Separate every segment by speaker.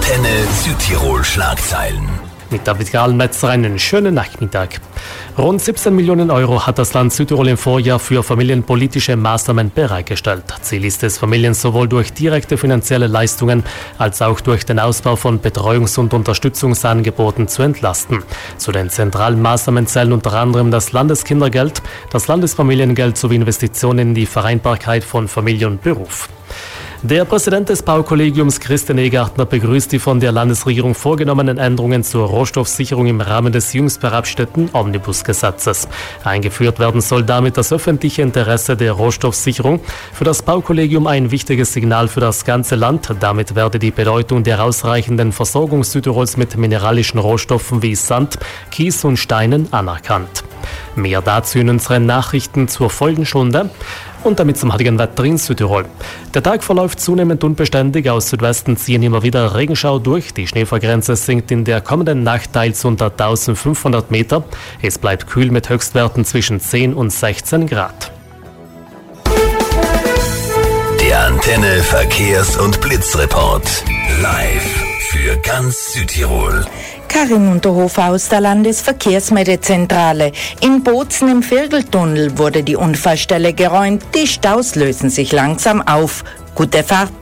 Speaker 1: Antenne Südtirol Schlagzeilen.
Speaker 2: Mit David Grahlmetzer einen schönen Nachmittag. Rund 17 Millionen Euro hat das Land Südtirol im Vorjahr für familienpolitische Maßnahmen bereitgestellt. Ziel ist es, Familien sowohl durch direkte finanzielle Leistungen als auch durch den Ausbau von Betreuungs- und Unterstützungsangeboten zu entlasten. Zu den zentralen Maßnahmen zählen unter anderem das Landeskindergeld, das Landesfamiliengeld sowie Investitionen in die Vereinbarkeit von Familie und Beruf. Der Präsident des Baukollegiums, Christian Egartner, begrüßt die von der Landesregierung vorgenommenen Änderungen zur Rohstoffsicherung im Rahmen des jüngst verabschiedeten Omnibusgesetzes. Eingeführt werden soll damit das öffentliche Interesse der Rohstoffsicherung. Für das Baukollegium ein wichtiges Signal für das ganze Land. Damit werde die Bedeutung der ausreichenden Versorgung Südtirols mit mineralischen Rohstoffen wie Sand, Kies und Steinen anerkannt. Mehr dazu in unseren Nachrichten zur Folgenstunde. Und damit zum heutigen Wetter in Südtirol. Der Tag verläuft zunehmend unbeständig. Aus Südwesten ziehen immer wieder Regenschauer durch. Die Schneefallgrenze sinkt in der kommenden Nacht teils unter 1500 Meter. Es bleibt kühl mit Höchstwerten zwischen 10 und 16 Grad.
Speaker 1: Der Antenne Verkehrs- und Blitzreport. Live für ganz Südtirol.
Speaker 3: Karin Unterhofer aus der Landesverkehrsmeldezentrale. In Bozen im Vierteltunnel wurde die Unfallstelle geräumt. Die Staus lösen sich langsam auf. Gute Fahrt.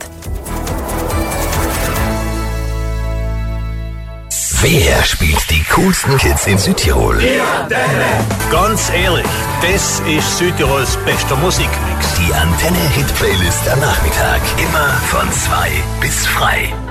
Speaker 1: Wer spielt die coolsten Kids in Südtirol?
Speaker 4: Ganz ehrlich, das ist Südtirols bester Musikmix.
Speaker 1: Die Antenne Hit Playlist am Nachmittag. Immer von 2 bis frei.